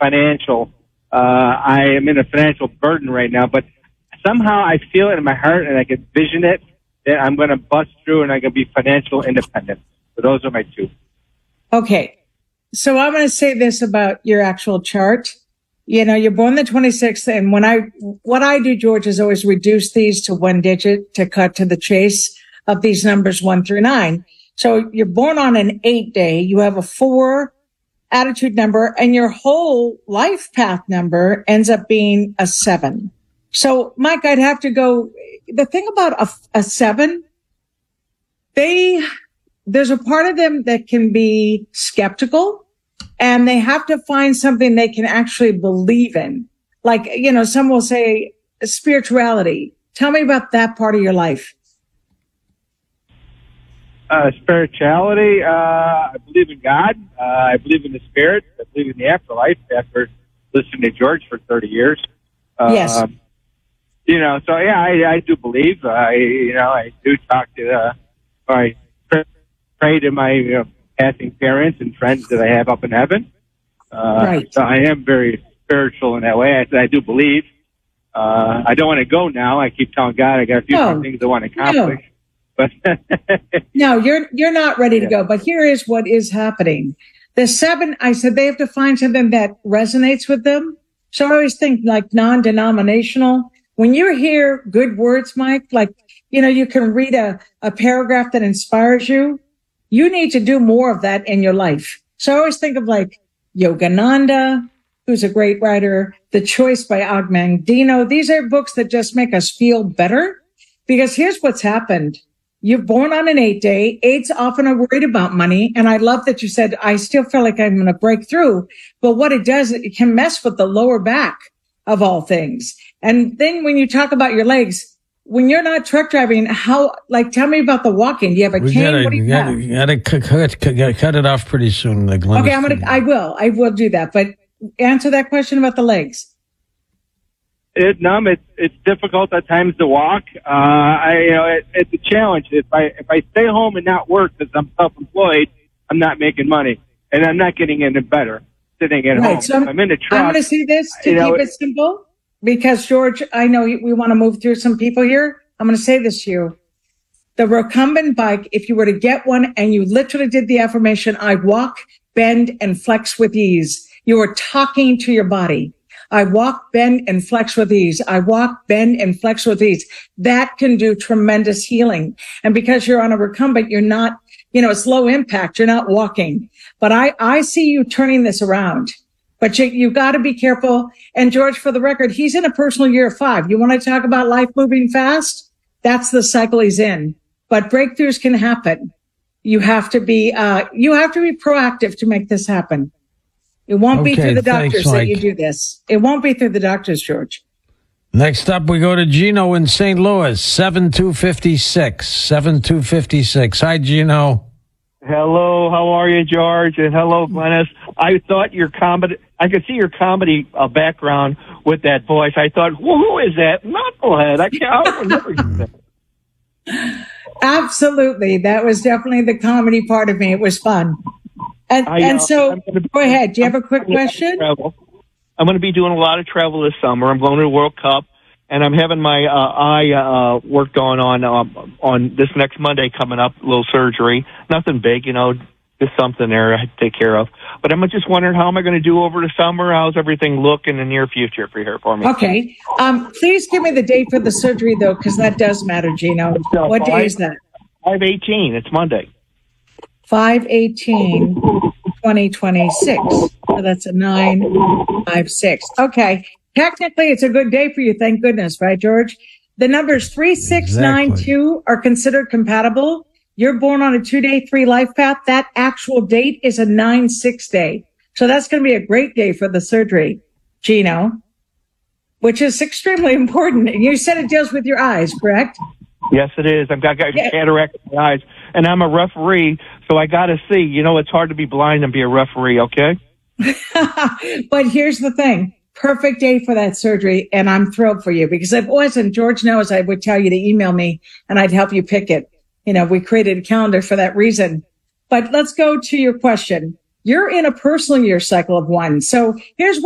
financial. I am in a financial burden right now, but somehow I feel it in my heart and I can vision it that I'm going to bust through and I'm going to be financial independent. So those are my two. Okay. So I'm going to say this about your actual chart. You know, you're born the 26th, and what I do, George, is always reduce these to one digit to cut to the chase of these numbers 1 through 9. So you're born on an 8 day. You have a 4 attitude number, and your whole life path number ends up being a 7. So, Mike, I'd have to go. The thing about a 7, there's a part of them that can be skeptical. And they have to find something they can actually believe in. Like, you know, some will say spirituality. Tell me about that part of your life. Spirituality, I believe in God. I believe in the spirit. I believe in the afterlife after listening to George for 30 years. Yes. You know, so yeah, I do believe. I do talk to, I pray to my, passing parents and friends that I have up in heaven. Right. So I am very spiritual in that way. I do believe. I don't want to go now. I keep telling God I got a few more things I want to accomplish. But no, you're not ready to go. But here is what is happening. The 7, I said they have to find something that resonates with them. So I always think like non-denominational. When you hear good words, Mike, like, you know, you can read a paragraph that inspires you. You need to do more of that in your life. So I always think of like Yogananda, who's a great writer, The Choice by Og Mandino. These are books that just make us feel better, because here's what's happened. You're born on an 8 day. 8s often are worried about money. And I love that you said, I still feel like I'm going to break through. But what it does, it can mess with the lower back of all things. And then when you talk about your legs, when you're not truck driving, tell me about the walking. Do you have a cane? What do you have? You gotta cut it off pretty soon. Okay, I will do that. But answer that question about the legs. It's difficult at times to walk. It's a challenge. If I stay home and not work because I'm self-employed, I'm not making money and I'm not getting any better sitting at home. So I'm in the truck. I'm going to see this to keep it simple. Because, George, I know we want to move through some people here. I'm going to say this to you. The recumbent bike, if you were to get one and you literally did the affirmation, I walk, bend, and flex with ease, you are talking to your body. I walk, bend, and flex with ease. I walk, bend, and flex with ease. That can do tremendous healing. And because you're on a recumbent, you're not, it's low impact. You're not walking. But I see you turning this around. But you got to be careful. And George, for the record, he's in a personal year of 5. You want to talk about life moving fast? That's the cycle he's in. But breakthroughs can happen. You have to be proactive to make this happen. It won't be through the doctors that you do this. It won't be through the doctors, George. Next up, we go to Gino in St. Louis, 7256. Hi, Gino. Hello, how are you, George? And hello, Glennis. I thought I could see your comedy background with that voice. I thought, who is that knucklehead? I would never get that. Absolutely. That was definitely the comedy part of me. It was fun. So go ahead. Do you have a quick question? I'm going to be doing a lot of travel this summer. I'm going to the World Cup. And I'm having my eye work going on this next Monday coming up, a little surgery. Nothing big, just something there I have to take care of. But I'm just wondering, how am I going to do over the summer? How's everything look in the near future for me? Okay. Please give me the date for the surgery, though, because that does matter, Gino. What day is that? 5/18. It's Monday. 5/18/2026. So that's a 9/5/6. Okay. Technically, it's a good day for you. Thank goodness, right, George? The numbers 3, 6, 9, 2 are considered compatible. You're born on a 2-day 3 life path. That actual date is a 9/6 day. So that's going to be a great day for the surgery, Gino, which is extremely important. And you said it deals with your eyes, correct? Yes, it is. I've got cataract in my eyes, and I'm a referee, so I got to see. It's hard to be blind and be a referee, okay? But here's the thing. Perfect day for that surgery, and I'm thrilled for you, because if it wasn't, George knows I would tell you to email me, and I'd help you pick it. We created a calendar for that reason. But let's go to your question. You're in a personal year cycle of 1. So here's